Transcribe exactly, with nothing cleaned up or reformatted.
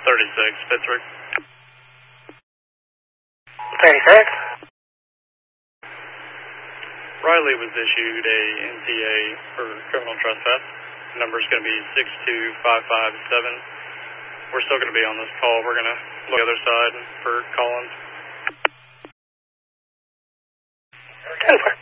thirty-six, Pittsburgh. thirty-six. Riley was issued a N T A for criminal trespass. The number is going to be six two five five seven. We're still going to be on this call. We're going to look at the other side for Collins. ten four.